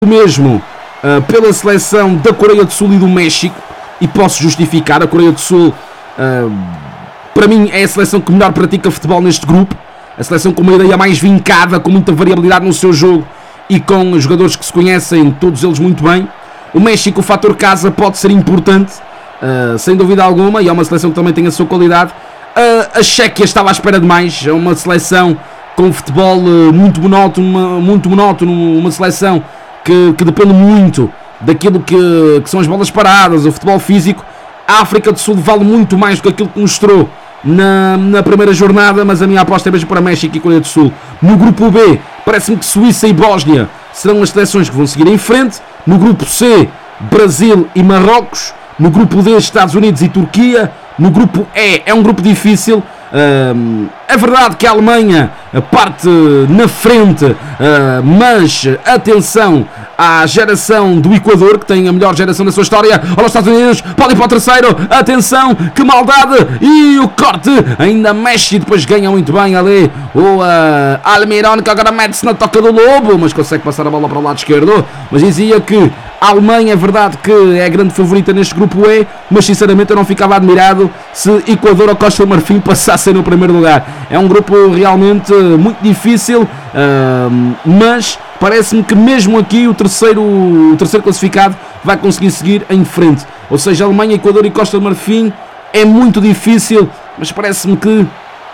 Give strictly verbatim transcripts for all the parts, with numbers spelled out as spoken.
mesmo uh, pela seleção da Coreia do Sul e do México, e posso justificar. A Coreia do Sul, uh, para mim, é a seleção que melhor pratica futebol neste grupo, a seleção com uma ideia mais vincada, com muita variabilidade no seu jogo e com jogadores que se conhecem, todos eles muito bem. O México, o fator casa pode ser importante, uh, sem dúvida alguma, e é uma seleção que também tem a sua qualidade. Uh, a Chequia estava à espera de mais, é uma seleção com futebol uh, muito monótono, uma, muito monótono, uma seleção Que, que depende muito daquilo que, que são as bolas paradas, o futebol físico. A África do Sul vale muito mais do que aquilo que mostrou na, na primeira jornada, mas a minha aposta é mesmo para México e Coreia do Sul. No grupo B, parece-me que Suíça e Bósnia serão as seleções que vão seguir em frente. No grupo C, Brasil e Marrocos. No grupo D, Estados Unidos e Turquia. No grupo E, é um grupo difícil. Uh, é verdade que a Alemanha parte na frente, uh, mas atenção à geração do Equador, que tem a melhor geração da sua história. Olha os Estados Unidos, pode ir para o terceiro, atenção, que maldade, e o corte ainda mexe e depois ganha muito bem ali o uh, Almirón, que agora mete-se na toca do lobo, mas consegue passar a bola para o lado esquerdo. Mas dizia que a Alemanha é verdade que é a grande favorita neste grupo E, mas sinceramente eu não ficava admirado se Equador ou Costa do Marfim passassem no primeiro lugar. É um grupo realmente muito difícil, uh, mas parece-me que mesmo aqui o terceiro, o terceiro classificado vai conseguir seguir em frente. Ou seja, Alemanha, Equador e Costa do Marfim é muito difícil, mas parece-me que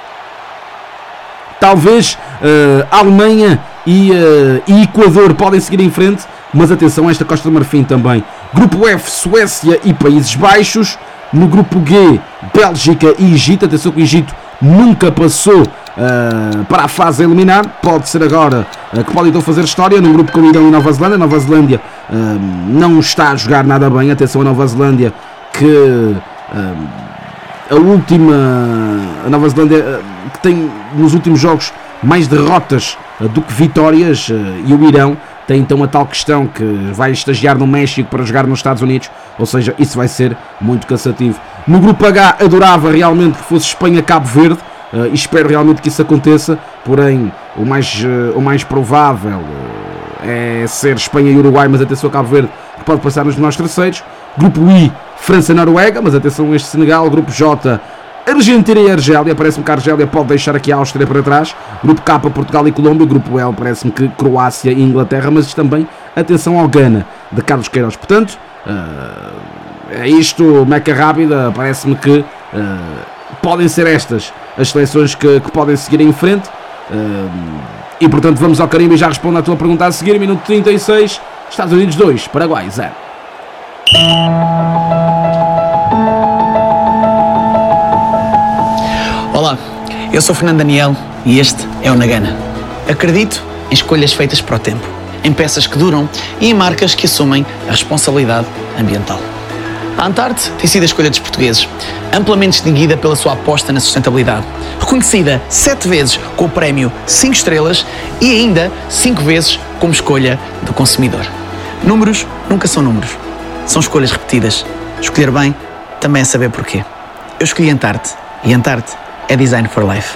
talvez uh, a Alemanha e, uh, e Equador podem seguir em frente, mas atenção a esta Costa do Marfim também. Grupo F, Suécia e Países Baixos. No grupo G, Bélgica e Egito. Atenção que o Egito nunca passou uh, para a fase a eliminar. Pode ser agora uh, que pode então fazer história. No grupo com Irão e Nova Zelândia. Nova Zelândia uh, não está a jogar nada bem. Atenção a Nova Zelândia, que uh, a última a Nova Zelândia uh, que tem nos últimos jogos mais derrotas uh, do que vitórias, uh, e o Irão tem então a tal questão que vai estagiar no México para jogar nos Estados Unidos, ou seja, isso vai ser muito cansativo. No grupo H, adorava realmente que fosse Espanha-Cabo Verde, uh, e espero realmente que isso aconteça, porém o mais, uh, o mais provável uh, é ser Espanha e Uruguai, mas atenção a Cabo Verde, que pode passar nos menores terceiros. Grupo I, França-Noruega, mas atenção a este Senegal. Grupo J, Argentina e Argélia. Parece-me que a Argélia pode deixar aqui a Áustria para trás. Grupo K, Portugal e Colômbia. Grupo L, parece-me que Croácia e Inglaterra, mas também atenção ao Gana de Carlos Queiroz. Portanto, uh, é isto, Meca rápida. Parece-me que uh, podem ser estas as seleções que, que podem seguir em frente, uh, e portanto vamos ao carimbo e já respondo à tua pergunta a seguir. Minuto trinta e seis, Estados Unidos dois, Paraguai zero. Olá, eu sou Fernando Daniel e este é o Nagana. Acredito em escolhas feitas para o tempo, em peças que duram e em marcas que assumem a responsabilidade ambiental. A Antarte tem sido a escolha dos portugueses, amplamente distinguida pela sua aposta na sustentabilidade, reconhecida sete vezes com o prémio cinco estrelas e ainda cinco vezes como escolha do consumidor. Números nunca são números, são escolhas repetidas. Escolher bem também é saber porquê. Eu escolhi Antarte e Antarte é Design for Life.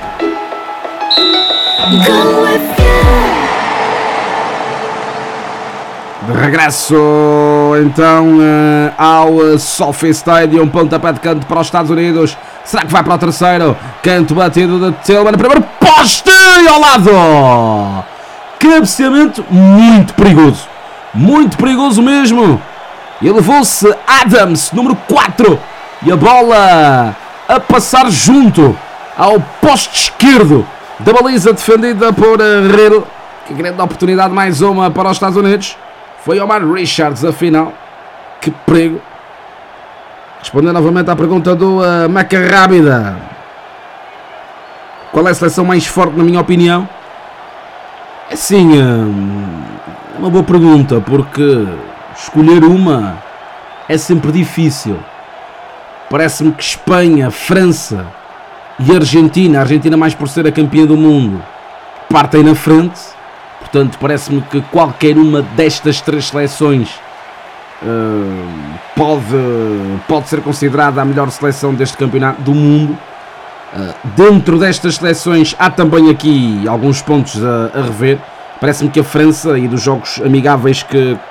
De regresso então uh, ao Sophie Stadium, pontapé de canto para os Estados Unidos. Será que vai para o terceiro? Canto batido de Tillman, primeiro poste ao lado. Cabeceamento muito perigoso, muito perigoso mesmo. E levou-se Adams, número quatro, e a bola a passar junto ao poste esquerdo da baliza, defendida por Herrero. Que grande oportunidade, mais uma para os Estados Unidos. Foi Omar Richards, afinal. Que perigo. Respondendo novamente à pergunta do uh, Meca Rábida. Qual é a seleção mais forte, na minha opinião? É sim, uh, é uma boa pergunta, porque escolher uma é sempre difícil. Parece-me que Espanha, França e Argentina, a Argentina mais por ser a campeã do mundo, partem na frente. Portanto, parece-me que qualquer uma destas três seleções uh, pode, pode ser considerada a melhor seleção deste campeonato do mundo. Uh, dentro destas seleções há também aqui alguns pontos a, a rever. Parece-me que a França, e dos jogos amigáveis que